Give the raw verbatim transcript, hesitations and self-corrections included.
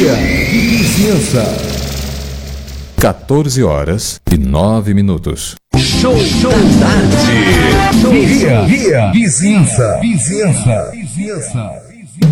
Guia Vizinhança. quatorze horas e nove minutos. Show, show da tarde. Guia, Guia Vizinhança. Vizinhança. Vizinhança.